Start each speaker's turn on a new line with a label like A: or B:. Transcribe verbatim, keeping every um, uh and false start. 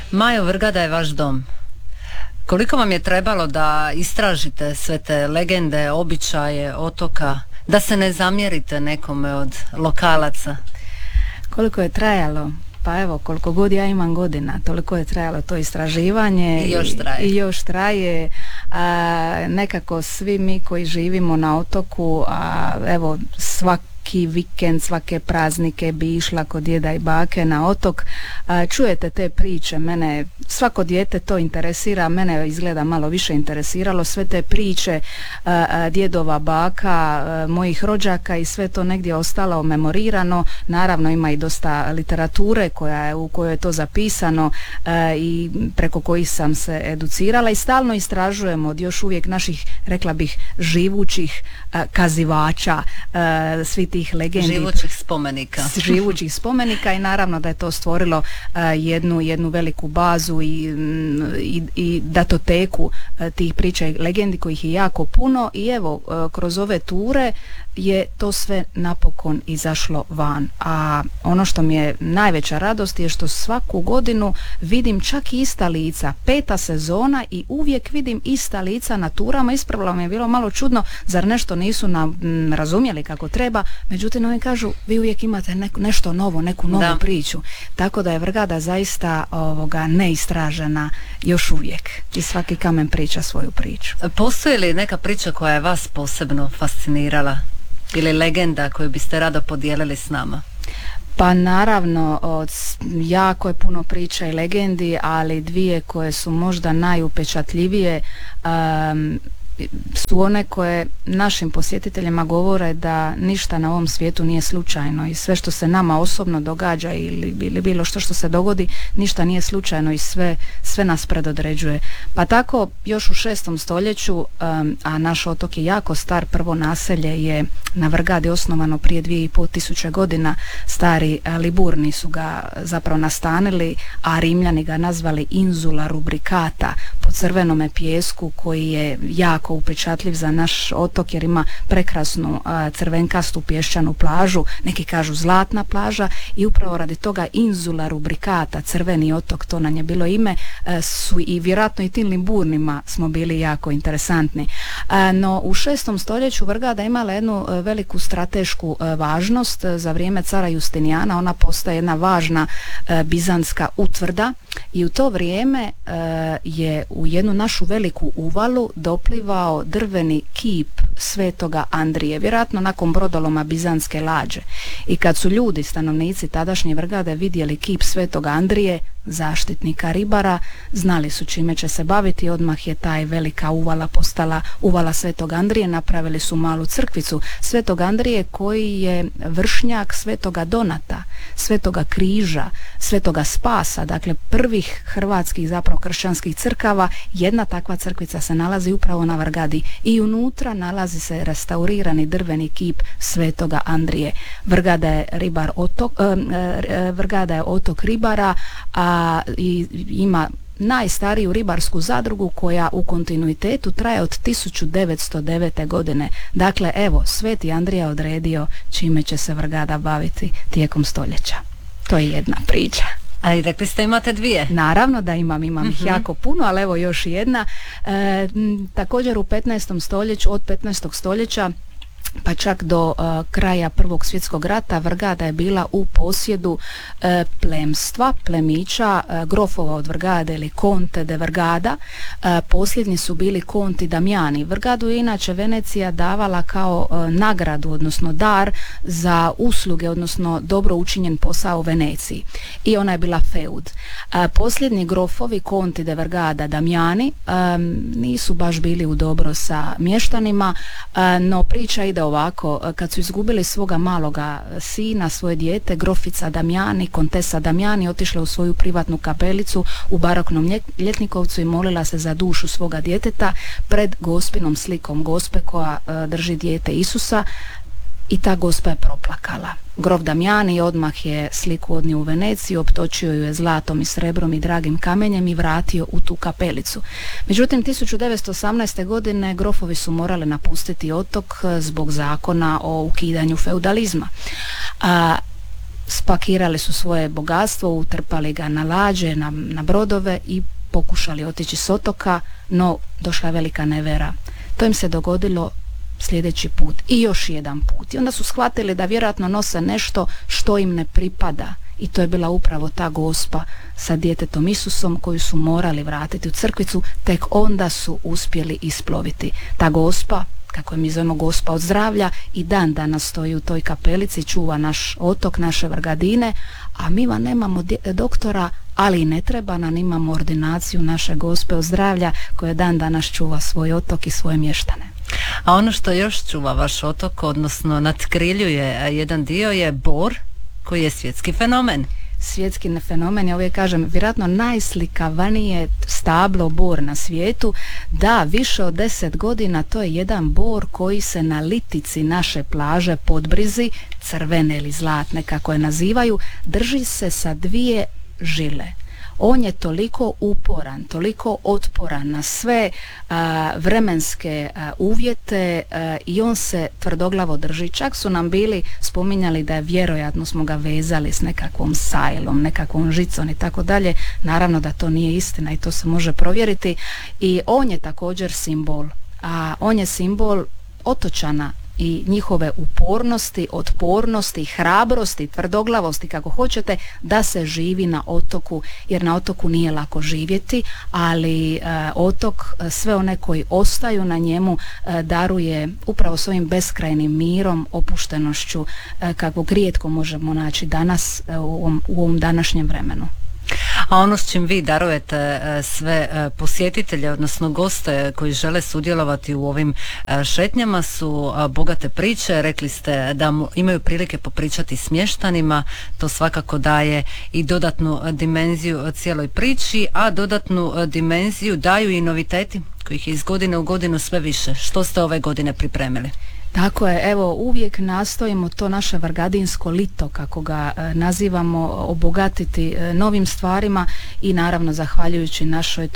A: Majo, Vrgada je vaš dom. Koliko vam je trebalo da istražite sve te legende, običaje otoka, da se ne zamjerite nekome od lokalaca?
B: Koliko je trajalo? Pa evo, koliko god ja imam godina, toliko je trajalo to istraživanje.
A: I još traje.
B: I, i još traje. A, nekako svi mi koji živimo na otoku, a, evo, svaki vikend, svake praznike bi išla kod djeda i bake na otok. A, čujete te priče, mene svako dijete to interesira, mene izgleda malo više interesiralo sve te priče a, a, djedova, baka, a, mojih rođaka i sve to negdje ostalo memorirano. Naravno ima i dosta literature koja je, u kojoj je to zapisano a, i preko kojih sam se educirala i stalno istražujem od još uvijek naših, rekla bih, živućih a, kazivača, a, svi tih legendi,
A: živućih spomenika.
B: živućih spomenika i naravno da je to stvorilo uh, jednu, jednu veliku bazu i, i, i datoteku uh, tih priča i legendi kojih je jako puno i evo uh, kroz ove ture je to sve napokon izašlo van. A ono što mi je najveća radost je što svaku godinu vidim čak i ista lica, peta sezona i uvijek vidim ista lica na turama. Ispravilo mi je bilo malo čudno, zar nešto nisu na, m, razumjeli kako treba, međutim oni kažu vi uvijek imate neko, nešto novo, neku novu da. priču. Tako da je Vrgada zaista ovoga neistražena još uvijek i svaki kamen priča svoju priču.
A: Postoji li neka priča koja je vas posebno fascinirala? Ili legenda koju biste rado podijelili s nama?
B: Pa naravno, od, jako je puno priča i legendi, ali dvije koje su možda najupečatljivije um, su one koje našim posjetiteljima govore da ništa na ovom svijetu nije slučajno i sve što se nama osobno događa ili, ili bilo što što se dogodi, ništa nije slučajno i sve, sve nas predodređuje. Pa tako još u šestom stoljeću, um, a naš otok je jako star, prvo naselje je na Vrgadi osnovano prije dvije i pol tisuće godina, stari uh, Liburni su ga zapravo nastanili, a Rimljani ga nazvali Insula rubricata, po crvenome pijesku koji je jako upečatljiv za naš otok jer ima prekrasnu a, crvenkastu pješčanu plažu, neki kažu zlatna plaža i upravo radi toga Insula rubricata, crveni otok, to nam je bilo ime, a, su i vjerojatno i tim Liburnima smo bili jako interesantni. A, no u šestom stoljeću Vrgada imala jednu a, veliku stratešku a, važnost. Za vrijeme cara Justinijana ona postaje jedna važna a, bizantska utvrda i u to vrijeme a, je u jednu našu veliku uvalu doplivao drveni kip svetoga Andrije, vjerojatno nakon brodoloma bizantske lađe. I kad su ljudi, stanovnici tadašnje Vrgade, vidjeli kip svetoga Andrije, zaštitnika ribara, znali su čime će se baviti. Odmah je taj velika uvala postala uvala svetog Andrije. Napravili su malu crkvicu svetog Andrije koji je vršnjak svetoga Donata, svetoga Križa, svetoga Spasa, dakle prvih hrvatskih zapravo kršćanskih crkava. Jedna takva crkvica se nalazi upravo na Vrgadi i unutra nalazi se restaurirani drveni kip svetoga Andrije. Vrgada je ribar otok, eh, eh, Vrgada je otok ribara, a i ima najstariju ribarsku zadrugu koja u kontinuitetu traje od tisuću devetsto devete. godine. Dakle, evo, sveti Andrija odredio čime će se Vrgada baviti tijekom stoljeća. To je jedna priča.
A: Ali rekli ste imate dvije.
B: Naravno da imam, imam
A: uh-huh.
B: ih jako puno, ali evo još jedna. E, m, također u petnaestom stoljeću, od petnaestog stoljeća pa čak do uh, kraja Prvog svjetskog rata Vrgada je bila u posjedu uh, plemstva, plemića, uh, grofova od Vrgade ili Conte de Vrgada. Uh, posljednji su bili Conti Damiani. Vrgadu je inače Venecija davala kao uh, nagradu, odnosno dar za usluge, odnosno dobro učinjen posao u Veneciji. I ona je bila feud. Uh, posljednji grofovi Conti de Vrgada Damiani um, nisu baš bili u dobro sa mještanima, uh, no priča ide ovako. Kad su izgubili svoga maloga sina, svoje dijete, grofica Damjani, kontesa Damjani otišla u svoju privatnu kapelicu u baroknom Ljetnikovcu i molila se za dušu svoga djeteta pred gospinom slikom Gospe koja uh, drži dijete Isusa i ta Gospa je proplakala. Grof Damjani odmah je sliku odnio u Veneciju, optočio ju je zlatom i srebrom i dragim kamenjem i vratio u tu kapelicu. Međutim, tisuću devetsto osamnaeste. godine grofovi su morali napustiti otok zbog zakona o ukidanju feudalizma. A, spakirali su svoje bogatstvo, utrpali ga na lađe, na, na brodove i pokušali otići s otoka, no došla je velika nevera. To im se dogodilo sljedeći put i još jedan put. I onda su shvatili da vjerojatno nose nešto što im ne pripada. I to je bila upravo ta Gospa sa djetetom Isusom koju su morali vratiti u crkvicu, tek onda su uspjeli isploviti. Ta Gospa, kako je mi zovemo Gospa od zdravlja, i dan danas stoji u toj kapelici, čuva naš otok, naše Vrgadine, a mi vam nemamo doktora, ali i ne treba nam, imamo ordinaciju naše Gospe od zdravlja koja dan danas čuva svoj otok i svoje mještane.
A: A ono što još čuva vaš otok, odnosno nadkriljuje jedan dio, je bor, koji je svjetski fenomen.
B: Svjetski fenomen, ja uvijek kažem, vjerojatno najslikavanije stablo bor na svijetu. Da, više od deset godina to je jedan bor koji se na litici naše plaže Podbrizi, crvene ili zlatne kako je nazivaju, drži se sa dvije žile. On je toliko uporan, toliko otporan na sve a, vremenske a, uvjete a, i on se tvrdoglavo drži. Čak su nam bili spominjali da je vjerojatno smo ga vezali s nekakvom sajlom, nekakvom žicom i tako dalje. Naravno da to nije istina i to se može provjeriti. I on je također simbol, a on je simbol otočana i njihove upornosti, otpornosti, hrabrosti, tvrdoglavosti, kako hoćete, da se živi na otoku, jer na otoku nije lako živjeti, ali e, otok, sve one koji ostaju na njemu, e, daruje upravo svojim beskrajnim mirom, opuštenošću, e, kakvog rijetko možemo naći danas e, u, ovom, u ovom današnjem vremenu.
A: A ono s čim vi darujete sve posjetitelje, odnosno goste koji žele sudjelovati u ovim šetnjama, su bogate priče. Rekli ste da imaju prilike popričati s mještanima, to svakako daje i dodatnu dimenziju cijeloj priči, a dodatnu dimenziju daju i noviteti kojih je iz godine u godinu sve više. Što ste ove godine pripremili?
B: Tako je, evo, uvijek nastojimo to naše Vrgadinsko lito, kako ga e, nazivamo, obogatiti e, novim stvarima i naravno zahvaljujući našoj